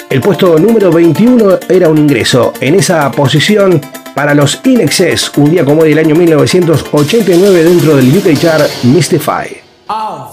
El puesto número 21 era un ingreso en esa posición para los In Excess, un día como hoy del año 1989 dentro del UK Chart Mystify.